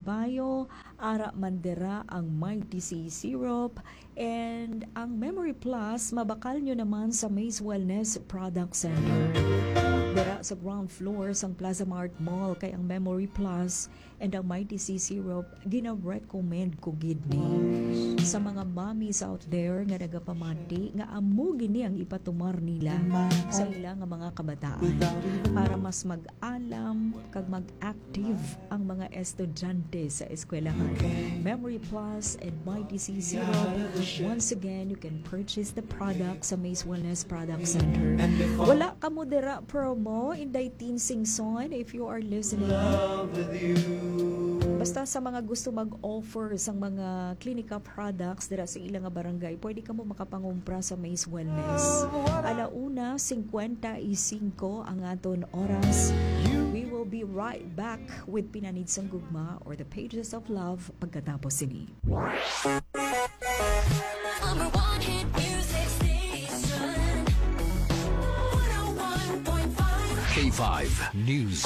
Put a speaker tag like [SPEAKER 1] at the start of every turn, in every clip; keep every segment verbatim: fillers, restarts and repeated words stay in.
[SPEAKER 1] Bayo, ara mandera ang Mighty C Syrup, and ang Memory Plus mabakal nyo naman sa Maze Wellness Product Center. Dara sa ground floor sang Plaza Mart Mall kay ang Memory Plus and ang Mighty C Syrup gina-recommend ko gid ni sa mga mommies out there nga nagapamati nga amo gini ang ipatumar nila sa ilang mga kabataan para mas mag-alam kag mag-active ang mga estudyante sa eskwelahan. Memory Plus and Mighty C Syrup, once again you can purchase the product sa Maze Wellness Product Center. Wala ka mo dira promo in Daitin Singson if you are listening. Basta sa mga gusto mag-offer sa mga klinika products dira sa ilang nga barangay, pwede ka mo makapangumpra sa Maze Wellness. Alauna, fifty-five ang aton oras. We will be right back with Pinanid sang Gugma or the Pages of Love pagkatapos sini.
[SPEAKER 2] Number one hit music station, one oh one point five
[SPEAKER 3] K five News.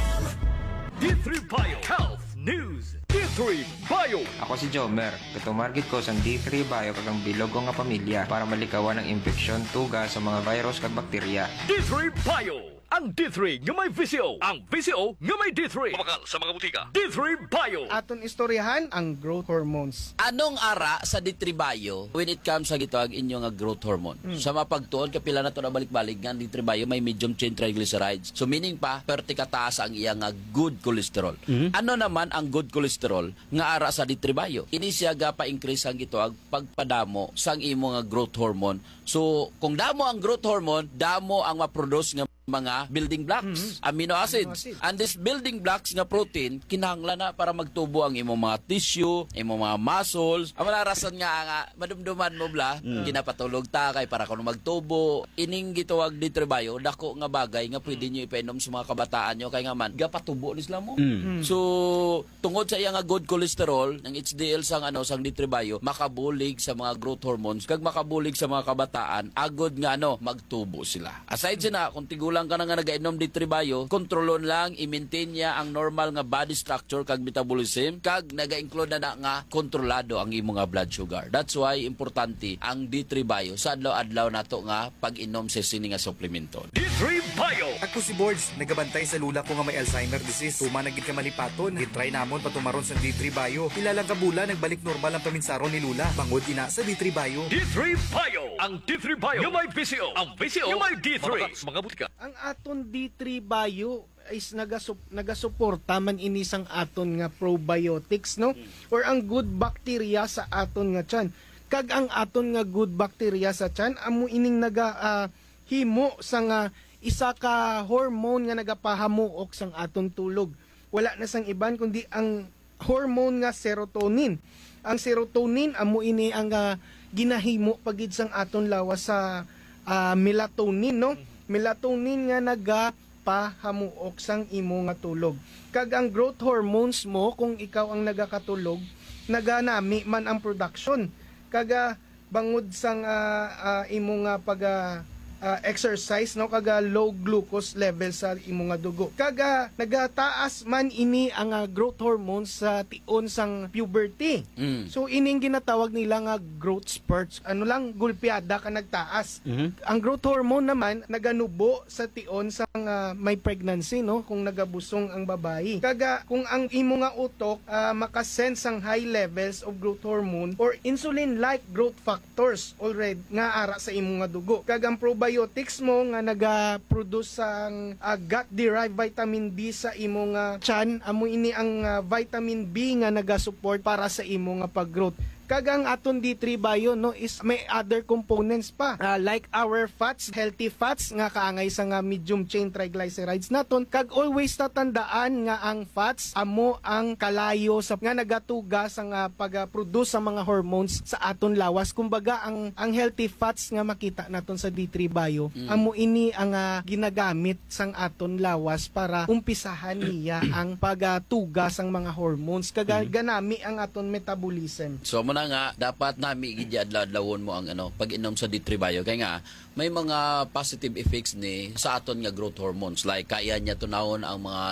[SPEAKER 4] D three Bio Health News. D three Bio.
[SPEAKER 5] Ako si Jomer. Katumargit ko sa D three Bio kagang bilog ko nga pamilya para malikawan ang infeksyon, tuga sa mga virus kag bakterya.
[SPEAKER 4] D three Bio. Ang D three nga may V C O. Ang V C O nga may D three. Mabakal sa mga butika. D three Bio.
[SPEAKER 6] Aton istoryahan ang growth hormones.
[SPEAKER 7] Anong ara sa ditribayo when it comes sa gitawag inyo nga growth hormone? Mm. Sa mapagtuon, kapila na ito na balik-balik nga, ditribayo may medium chain triglycerides. So meaning pa, perti kataas ang iya nga good cholesterol. Mm-hmm. Ano naman ang good cholesterol nga ara sa ditribayo? Ini siya ga pa-increase ang gitawag pagpadamo sang imo nga growth hormone. So kung damo ang growth hormone, damo ang ma-produce nga mga building blocks, mm-hmm. amino acids. Amino acid. And this building blocks nga protein, kinahanglan na para magtubo ang imong mga tissue, imong mga muscles. Ang malarasan nga nga, madumduman mo bla, mm. kinapatulog ta kay para kung magtubo. Ining gitawag ditribayo, dako nga bagay nga pwede nyo ipainom sa mga kabataan nyo, kay nga man, gapatubo ni sila mo. Mm. So, tungod sa iya nga good cholesterol, ng H D L sang ano, sang ditribayo, makabulig sa mga growth hormones, kag makabulig sa mga kabataan, agod nga ano, magtubo sila. Aside sina, kung tigulang lang ka na nga nag-inom ditribayo, kontrolon lang, i-maintain niya ang normal nga body structure kag metabolism, kag naga-include na, na nga kontrolado ang imo nga blood sugar. That's why importante ang ditribayo sa adlaw-adlaw nato nga pag-inom sa sini nga suplemento.
[SPEAKER 4] D three Bio.
[SPEAKER 8] Ako si Borge, nagabantay sa lula ko nga may Alzheimer disease. Tuma naging kamalipaton, gitry namon patumaron sa D three Bio. Ilang kabula nagbalik normal ang paminsaron ni Lula. Bangod ina sa D three Bio.
[SPEAKER 4] D three Bio. Ang D three Bio nga may V C O. Ang V C O nga may D three. Mga butika.
[SPEAKER 6] Ang aton D three Bio is nagasup nagasuporta man inisang aton nga probiotics, no? Mm. Or ang good bacteria sa aton nga tiyan. Kag ang aton nga good bacteria sa tiyan amo ining naga uh, himo sa nga isa ka hormone nga nagapahamuok sang aton tulog. Wala na sang iban kundi ang hormone nga serotonin. Ang serotonin amo ini ang uh, ginahimo pagid sang aton lawas sa uh, melatonin, no? Melatonin nga nagapahamuok sang imo nga tulog. Kag ang growth hormones mo, kung ikaw ang nagakatulog, naganami man ang production. Kaga bangod sang uh, uh, imo nga pag uh, uh, exercise, no, kaga low glucose level sa imo nga dugo. Kaga nagataas man ini ang uh, growth hormones sa tion sang puberty. Mm. So ining ginatawag nila nga growth spurts. Ano lang, gulpiada ka nagtaas. Mm-hmm. Ang growth hormone naman naganubo sa tion sang uh, may pregnancy, no, kung nagabusong ang babayi. Kaga kung ang imo nga utok uh, makasense ang high levels of growth hormone or insulin like growth factors already nga ara sa imo nga dugo. Kaga ang probiotics mo nga naga-produce sang uh, gut-derived vitamin B sa imo nga tiyan, amo ini ang uh, vitamin B nga naga-support para sa imo nga pag-growth. Kagang aton D three Bio, no, is may other components pa, uh, like our fats, healthy fats nga kaangay sa nga medium chain triglycerides naton. Kag always tatandaan nga ang fats amo ang kalayo sa nga nagatuga sa nga pag-produce sa mga hormones sa aton lawas. Kumbaga ang ang healthy fats nga makita naton sa D three Bio, mm. amo ini ang uh, ginagamit sang aton lawas para umpisahan niya ang pagatuga sang mga hormones. Kaga mm. ganami ang aton metabolism.
[SPEAKER 7] So na nga dapat nami gidya adlaw-adlawon mo ang ano pag-inom sa D three Bio kay nga may mga positive effects ni sa aton nga growth hormones like kaya niya tunawon ang mga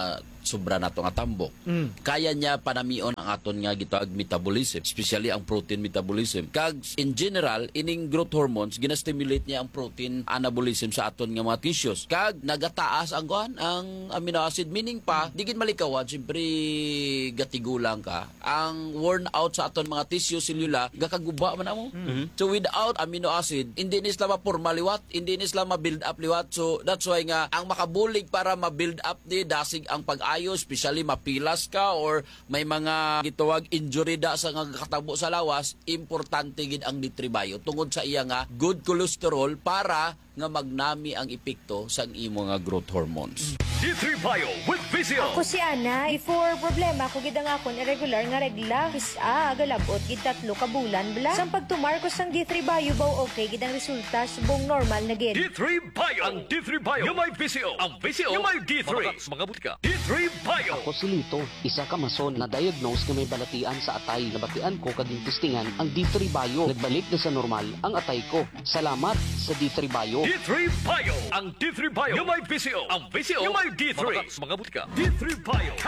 [SPEAKER 7] sobra nato nga tambok.
[SPEAKER 6] Mm.
[SPEAKER 7] Kaya niya panamion ang aton nga gitawag metabolism, especially ang protein metabolism. Kag in general, ining growth hormones gina-stimulate niya ang protein anabolism sa aton nga mga tissues. Kag nagataas ang kuan ang amino acid, meaning pa digid malikawan siyempre gatigulang ka. Ang worn out sa aton mga tissue cellula gakaguba man amo. So without amino acid, hindi ni sila mapurma liwat, hindi ni sila ma-build up liwat. So that's why nga ang makabulig para ma-build up di dasig ang pag-ayo, especially mapilas ka or may mga gitawag injury da sa nga katabo sa lawas, importante gid ang Ditribayo tungod sa iya nga good cholesterol para nga magnami ang epekto sa imo nga growth hormones.
[SPEAKER 4] D three Bio with Visio.
[SPEAKER 9] Ako si Ana, before problema ko gid ang akon irregular nga regla, isa agalabot gid tatlo ka bulan bla. Sang pagtumar ko sang D three Bio baw okay gid ang resulta subong normal na gid.
[SPEAKER 4] D three Bio. Ang D three Bio nga may Visio. Ang Visio nga may D three. Mga butika. D three Bio.
[SPEAKER 10] Ako si Lito, isa ka mason na diagnose nga may balatian sa atay. Nabatian ko kading testingan ang D three Bio. Nagbalik na sa normal ang atay ko. Salamat sa D three Bio.
[SPEAKER 4] D three Bio. Ang D three Bio nga may Visio. Ang Visio nga may D three. Mga butika. D three Bio.